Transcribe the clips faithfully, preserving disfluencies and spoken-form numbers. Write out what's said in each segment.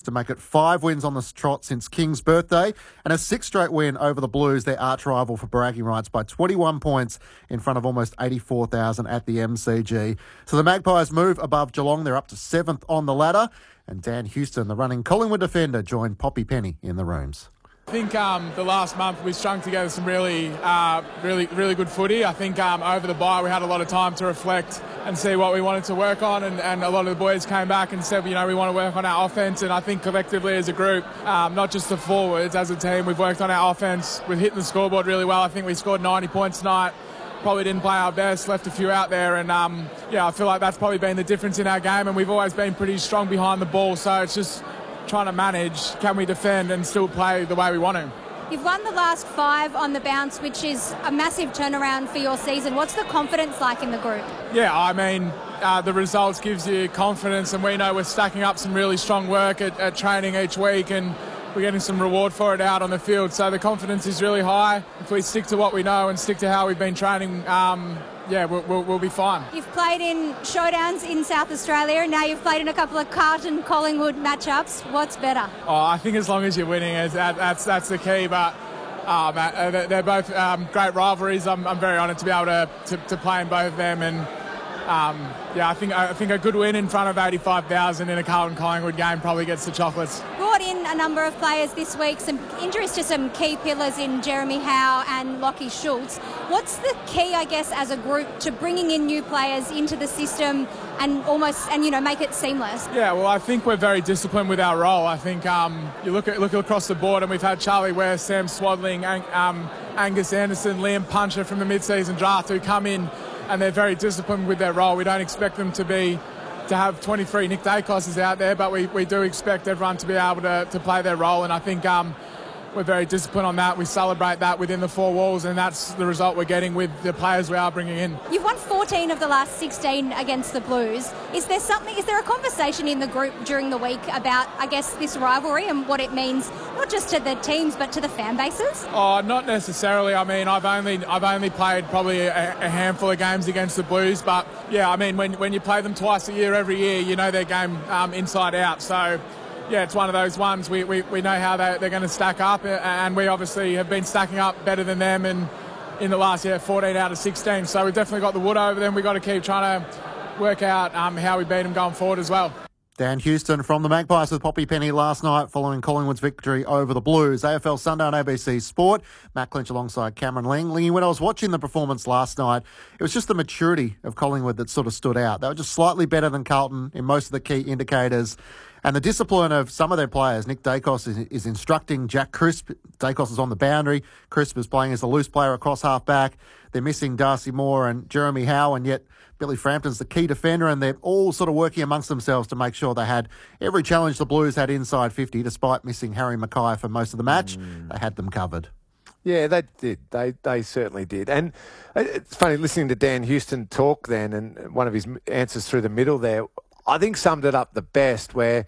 to make it five wins on the trot since King's birthday and a sixth straight win over the Blues, their arch rival for bragging rights, by twenty-one points in front of almost eighty-four thousand at the M C G. So the Magpies move above Geelong. They're up to seventh on the ladder. And Dan Houston, the running Collingwood defender, joined Poppy Penny in the rooms. I think um, the last month we strung together some really, uh, really, really good footy. I think um, over the bye we had a lot of time to reflect and see what we wanted to work on, and, and a lot of the boys came back and said, you know, we want to work on our offence. And I think collectively as a group, um, not just the forwards, as a team, we've worked on our offence. We've hit the scoreboard really well. I think we scored ninety points tonight. Probably didn't play our best, left a few out there, and um, yeah, I feel like that's probably been the difference in our game. And we've always been pretty strong behind the ball, so it's just trying to manage, can we defend and still play the way we want to. You've won the last five on the bounce, which is a massive turnaround for your season. What's the confidence like in the group? Yeah, I mean, uh, the results gives you confidence, and we know we're stacking up some really strong work at, at training each week, and we're getting some reward for it out on the field. So the confidence is really high. If we stick to what we know and stick to how we've been training, um, yeah, we'll, we'll, we'll be fine. You've played in showdowns in South Australia, and now you've played in a couple of Carlton Collingwood matchups. What's better? Oh, I think as long as you're winning, that, that's that's the key. But um, they're both um, great rivalries. I'm, I'm very honoured to be able to, to, to play in both of them, and um, yeah, I think I think a good win in front of eighty-five thousand in a Carlton Collingwood game probably gets the chocolates. Brought in a number of players this week, some injuries to some key pillars in Jeremy Howe and Lachie Schultz. What's the key, I guess, as a group to bringing in new players into the system and almost, and you know, make it seamless? Yeah, well, I think we're very disciplined with our role. I think um, you look at look across the board, and we've had Charlie Ware, Sam Swadling, um, Angus Anderson, Liam Puncher from the mid-season draft who come in, and they're very disciplined with their role. We don't expect them to be to have twenty-three Nick Dacos out there, but we, we do expect everyone to be able to, to play their role, and I think um, we're very disciplined on that. We celebrate that within the four walls, and that's the result we're getting with the players we are bringing in. You've won fourteen of the last sixteen against the Blues. Is there something? Is there a conversation in the group during the week about, I guess, this rivalry and what it means, not just to the teams but to the fan bases? Oh, not necessarily. I mean, I've only I've only played probably a, a handful of games against the Blues, but yeah, I mean, when when you play them twice a year, every year, you know their game um, inside out. So yeah, it's one of those ones. We, we, we know how they, they're going to stack up, and we obviously have been stacking up better than them in, in the last year, fourteen out of sixteen. So we've definitely got the wood over them. We've got to keep trying to work out um, how we beat them going forward as well. Dan Houston from the Magpies with Poppy Penny last night following Collingwood's victory over the Blues. A F L Sunday on A B C Sport. Matt Clinch alongside Cameron Langley. When I was watching the performance last night, it was just the maturity of Collingwood that sort of stood out. They were just slightly better than Carlton in most of the key indicators. And the discipline of some of their players. Nick Dacos is, is instructing Jack Crisp. Dacos is on the boundary. Crisp is playing as a loose player across half-back. They're missing Darcy Moore and Jeremy Howe, and yet Billy Frampton's the key defender, and they're all sort of working amongst themselves to make sure they had every challenge the Blues had inside fifty, despite missing Harry Mackay for most of the match. Mm. They had them covered. Yeah, they did. They they certainly did. And it's funny listening to Dan Houston talk then, and one of his answers through the middle there, I think summed it up the best, where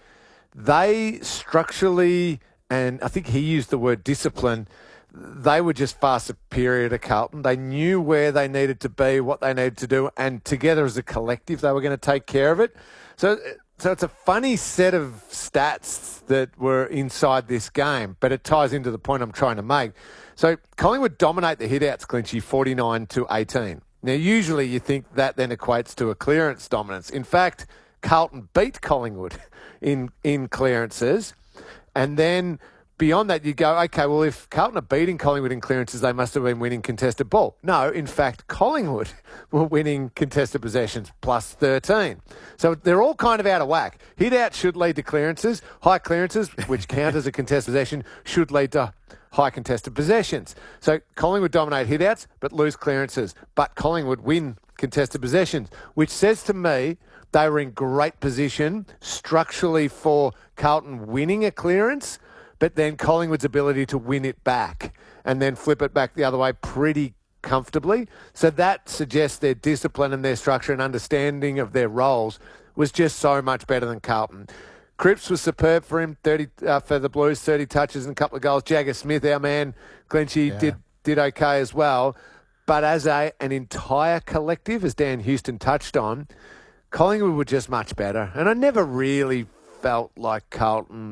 they structurally, and I think he used the word discipline, they were just far superior to Carlton. They knew where they needed to be, what they needed to do, and together as a collective they were going to take care of it. So, so it's a funny set of stats that were inside this game, but it ties into the point I'm trying to make. So Collingwood dominate the hit-outs, Clinchy, forty-nine to eighteen. Now, usually you think that then equates to a clearance dominance. In fact, Carlton beat Collingwood in in clearances, and then beyond that you go, okay, well, if Carlton are beating Collingwood in clearances, they must have been winning contested ball. No, in fact, Collingwood were winning contested possessions plus thirteen. So they're all kind of out of whack. Hit out should lead to clearances. High clearances, which count as a contested possession, should lead to high contested possessions. So Collingwood dominate hit outs but lose clearances, but Collingwood win contested possessions, which says to me they were in great position structurally for Carlton winning a clearance, but then Collingwood's ability to win it back and then flip it back the other way pretty comfortably. So that suggests their discipline and their structure and understanding of their roles was just so much better than Carlton. Cripps was superb for him, thirty uh, for the Blues, thirty touches and a couple of goals. Jagger Smith, our man, Clinchy, yeah. did did okay as well. But as a an entire collective, as Dan Houston touched on, Collingwood were just much better. And I never really felt like Carlton